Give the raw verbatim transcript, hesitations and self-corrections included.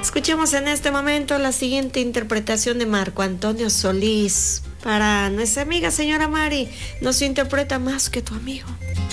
Escuchemos en este momento la siguiente interpretación de Marco Antonio Solís. Para nuestra amiga señora Mari, nos interpreta Más que tu amigo.